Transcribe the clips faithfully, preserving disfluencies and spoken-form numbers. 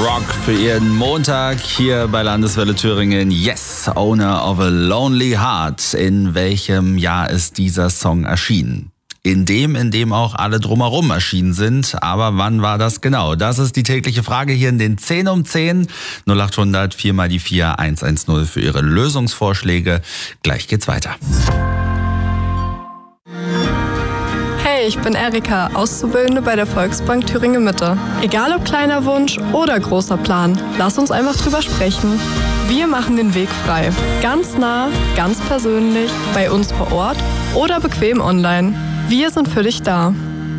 Rock für Ihren Montag hier bei Landeswelle Thüringen. Yes, Owner of a Lonely Heart. In welchem Jahr ist dieser Song erschienen? In dem, in dem auch alle drumherum erschienen sind. Aber wann war das genau? Das ist die tägliche Frage hier in den zehn um zehn. null acht hundert vier mal die vier eins eins null für Ihre Lösungsvorschläge. Gleich geht's weiter. Hey, ich bin Erika, Auszubildende bei der Volksbank Thüringen Mitte. Egal ob kleiner Wunsch oder großer Plan, lass uns einfach drüber sprechen. Wir machen den Weg frei. Ganz nah, ganz persönlich, bei uns vor Ort oder bequem online. Wir sind für dich da.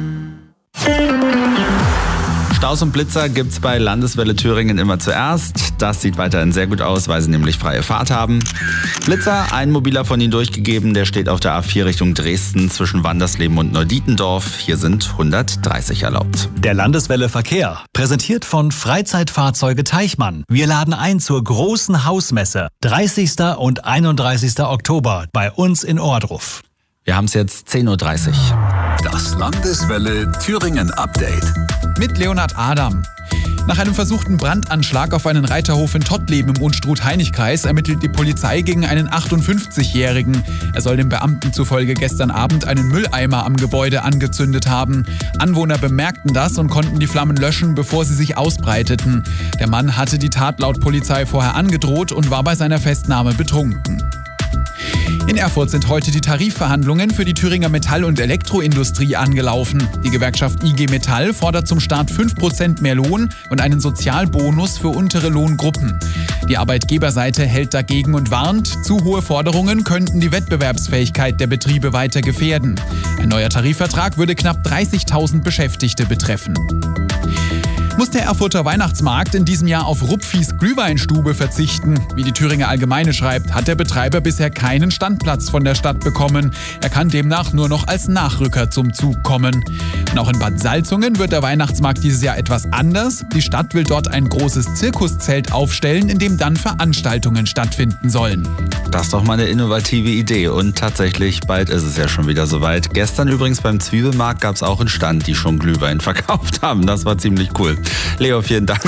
Staus und Blitzer gibt's bei Landeswelle Thüringen immer zuerst. Das sieht weiterhin sehr gut aus, weil sie nämlich freie Fahrt haben. Blitzer, ein mobiler von ihnen durchgegeben, der steht auf der A vier Richtung Dresden zwischen Wandersleben und Neudietendorf. Hier sind hundertdreißig erlaubt. Der Landeswelle Verkehr, präsentiert von Freizeitfahrzeuge Teichmann. Wir laden ein zur großen Hausmesse, dreißigsten und einunddreißigsten Oktober bei uns in Ohrdruf. Wir haben es jetzt zehn Uhr dreißig. Das Landeswelle Thüringen Update. Mit Leonhard Adam. Nach einem versuchten Brandanschlag auf einen Reiterhof in Tottleben im Unstrut-Heinig-Kreis ermittelt die Polizei gegen einen achtundfünfzigjährigen. Er soll den Beamten zufolge gestern Abend einen Mülleimer am Gebäude angezündet haben. Anwohner bemerkten das und konnten die Flammen löschen, bevor sie sich ausbreiteten. Der Mann hatte die Tat laut Polizei vorher angedroht und war bei seiner Festnahme betrunken. In Erfurt sind heute die Tarifverhandlungen für die Thüringer Metall- und Elektroindustrie angelaufen. Die Gewerkschaft I G Metall fordert zum Start fünf Prozent mehr Lohn und einen Sozialbonus für untere Lohngruppen. Die Arbeitgeberseite hält dagegen und warnt, zu hohe Forderungen könnten die Wettbewerbsfähigkeit der Betriebe weiter gefährden. Ein neuer Tarifvertrag würde knapp dreißigtausend Beschäftigte betreffen. Muss der Erfurter Weihnachtsmarkt in diesem Jahr auf Rupfis Glühweinstube verzichten? Wie die Thüringer Allgemeine schreibt, hat der Betreiber bisher keinen Standplatz von der Stadt bekommen. Er kann demnach nur noch als Nachrücker zum Zug kommen. Und auch in Bad Salzungen wird der Weihnachtsmarkt dieses Jahr etwas anders. Die Stadt will dort ein großes Zirkuszelt aufstellen, in dem dann Veranstaltungen stattfinden sollen. Das ist doch mal eine innovative Idee. Und tatsächlich, bald ist es ja schon wieder soweit. Gestern übrigens beim Zwiebelmarkt gab es auch einen Stand, die schon Glühwein verkauft haben. Das war ziemlich cool. Leo, vielen Dank.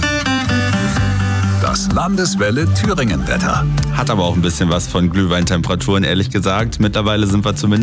Das Landeswelle Thüringen Wetter. Hat aber auch ein bisschen was von Glühweintemperaturen, ehrlich gesagt. Mittlerweile sind wir zumindest